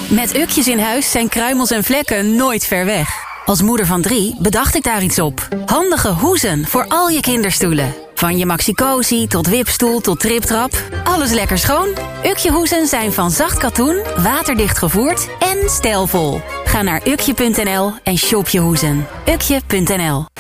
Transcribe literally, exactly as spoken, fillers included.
Met Ukjes in huis zijn kruimels en vlekken nooit ver weg. Als moeder van drie bedacht ik daar iets op. Handige hoezen voor al je kinderstoelen. Van je Maxi-Cosi tot wipstoel tot triptrap. Alles lekker schoon. Ukje hoezen zijn van zacht katoen, waterdicht gevoerd en stijlvol. Ga naar ukje punt n l en shop je hoezen. ukje punt n l